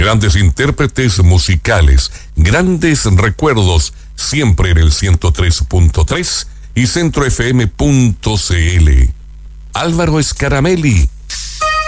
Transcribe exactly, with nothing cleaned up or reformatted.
Grandes intérpretes musicales, grandes recuerdos, siempre en el ciento tres punto tres y centro f m punto c l. Álvaro Scaramelli,